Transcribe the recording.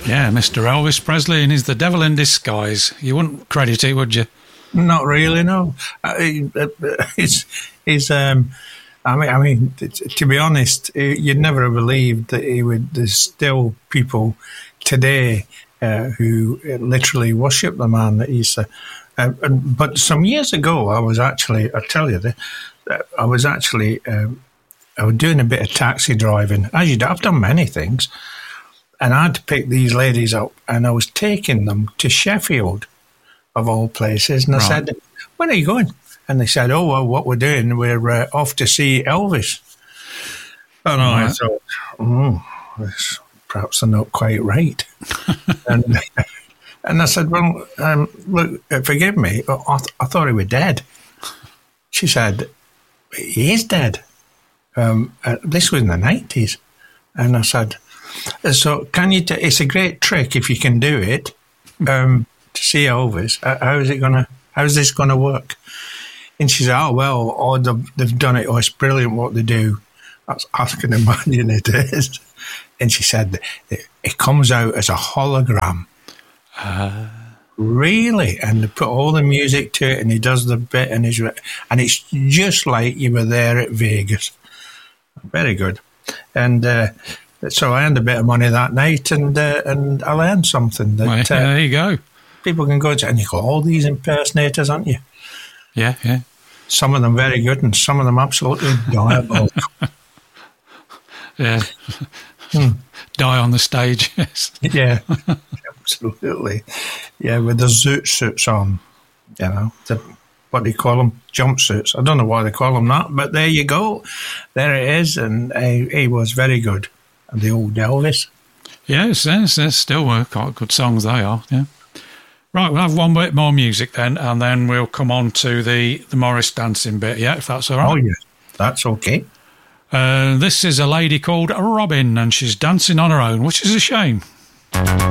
Yeah, Mr. Elvis Presley, and he's the devil in disguise. You wouldn't credit it, would you? Not really, no. I mean, to be honest, you'd never have believed that he would. There's still people today who literally worship the man that he's. But some years ago, I was doing a bit of taxi driving. As you do, I've done many things, and I'd pick these ladies up, and I was taking them to Sheffield, of all places, and I said, "When are you going?" And they said, "Oh, well, what we're doing, we're off to see Elvis." And I thought, this, perhaps they're not quite right. And I said, "Well, look, forgive me, I thought he was dead." She said, "He is dead." This was in the 90s. And I said, "So can you, it's a great trick if you can do it, to see Elvis. How is this going to work?" And she said, they've done it. Oh, it's brilliant what they do. I can imagine it is. And she said, it comes out as a hologram. Really? And they put all the music to it, and he does the bit, and it's just like you were there at Vegas. Very good. And so I earned a bit of money that night, and I learned something. That there you go. People can go to, and you got all these impersonators, aren't you? Yeah, yeah. Some of them very good, and some of them absolutely diabolical. Yeah. Die on the stage, yes. Yeah, absolutely. Yeah, with the zoot suits on, what do you call them? Jumpsuits. I don't know why they call them that, but there you go. There it is, and he was very good. And the old Elvis. Yes, there's still quite good songs they are, yeah. Right, we'll have one bit more music then, and then we'll come on to the Morris dancing bit, yeah, if that's all right. Oh, yes, that's okay. This is a lady called Robin, and she's dancing on her own, which is a shame.